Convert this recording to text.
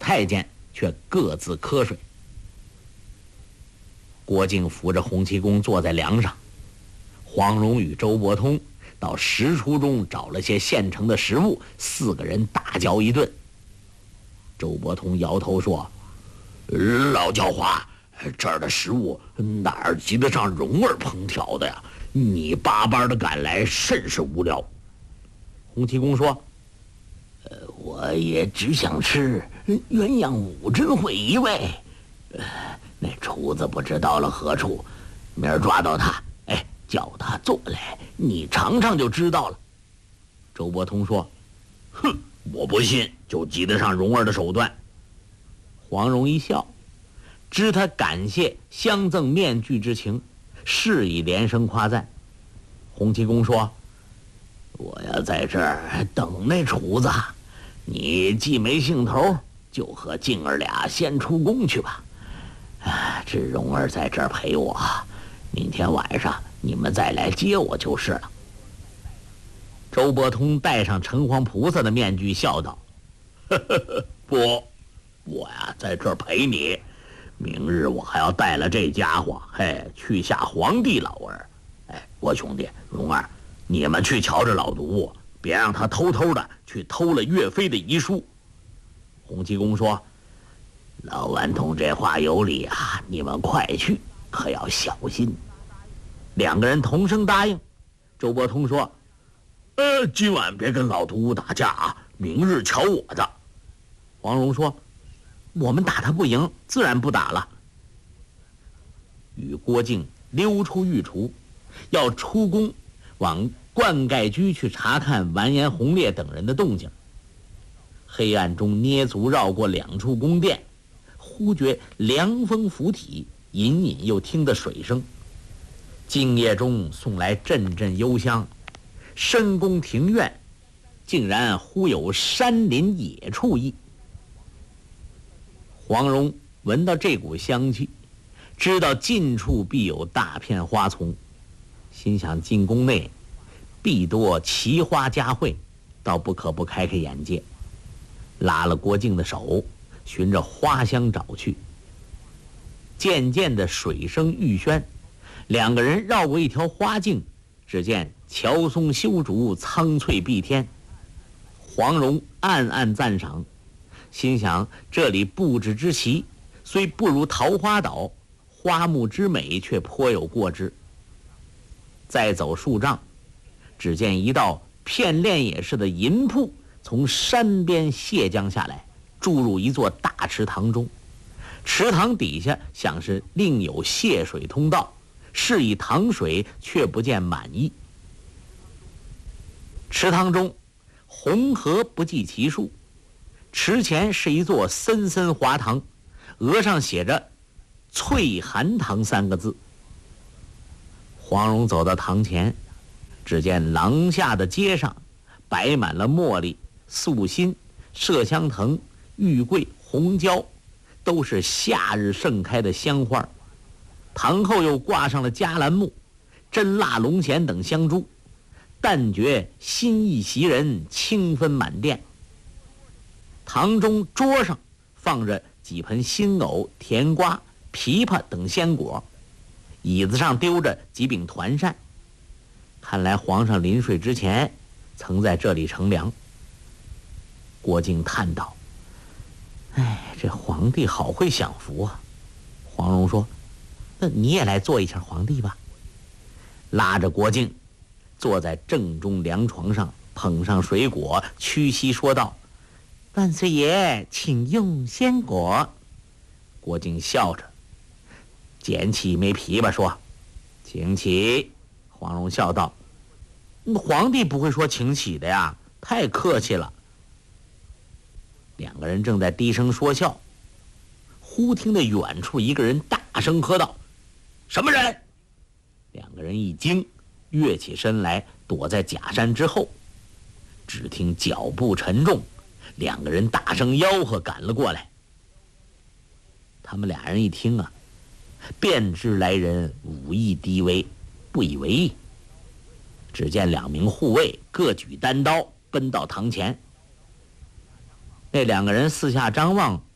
太监却各自瞌睡。郭靖扶着洪七公坐在梁上，黄蓉与周伯通到食橱中找了些现成的食物，4个人大嚼一顿。周伯通摇头说：“老叫花，这儿的食物哪儿及得上蓉儿烹调的呀？你巴巴的赶来，甚是无聊。”洪七公说：“我也只想吃鸳鸯五珍会一味。那厨子不知到了何处，明儿抓到他，叫他做来，你尝尝就知道了。”周伯通说：“哼，我不信就及得上蓉儿的手段。”黄蓉一笑，知他感谢相赠面具之情，示意连声夸赞。洪七公说：“我要在这儿等那厨子，你既没兴头，就和静儿俩先出宫去吧。这蓉儿在这儿陪我，明天晚上你们再来接我就是了。”周伯通戴上城隍菩萨的面具，笑道：“不，我呀在这儿陪你，明日我还要带了这家伙，去下皇帝老儿。郭兄弟，蓉儿，你们去瞧着老毒，别让他偷偷的去偷了岳飞的遗书。”洪七公说：“老顽童这话有理啊，你们快去，可要小心。”2个人同声答应。周伯通说：“今晚别跟老毒打架啊，明日瞧我的。”黄蓉说：“我们打他不赢，自然不打了。”与郭靖溜出御厨，要出宫往灌溉居去查看完颜洪烈等人的动静。黑暗中捏足绕过2处宫殿，忽觉凉风拂体，隐隐又听得水声。静夜中送来阵阵幽香，深宫庭院竟然忽有山林野处意。黄蓉闻到这股香气，知道近处必有大片花丛，心想进宫内必多奇花佳卉，倒不可不开开眼界。拉了郭靖的手，循着花香找去。渐渐的水声欲喧，2个人绕过一条花径，只见乔松修竹，苍翠碧天。黄蓉暗暗赞赏，心想这里布置之奇，虽不如桃花岛，花木之美却颇有过之。再走数丈，只见一道片炼野似的银瀑从山边泻降下来，注入一座大池塘中。池塘底下像是另有泄水通道，是以塘水却不见满溢。池塘中红荷不计其数，池前是一座森森华堂，额上写着“翠寒堂”3个字。黄蓉走到堂前，只见廊下的街上摆满了茉莉、素心、麝香藤、玉桂、红椒，都是夏日盛开的香花。堂后又挂上了嘉兰木、真腊龙涎等香珠，但觉心意袭人，清芬满殿。堂中桌上放着几盆新藕、甜瓜、枇杷等鲜果，椅子上丢着几柄团扇，看来皇上临睡之前曾在这里乘凉。郭靖叹道：“这皇帝好会享福啊。”黄蓉说：“那你也来做一下皇帝吧。”拉着郭靖坐在正中凉床上，捧上水果，屈膝说道：“万岁爷，请用鲜果。”郭靖笑着捡起一枚枇杷说：“请起。”黄蓉笑道：“皇帝不会说请起的呀，太客气了。”2个人正在低声说笑，忽听得远处一个人大声喝道：“什么人？”2个人一惊，跃起身来，躲在假山之后。只听脚步沉重，2个人大声吆喝赶了过来。他们2人一听啊，便知来人武艺低微，不以为意。只见2名护卫各举单刀奔到堂前。那2个人四下张望，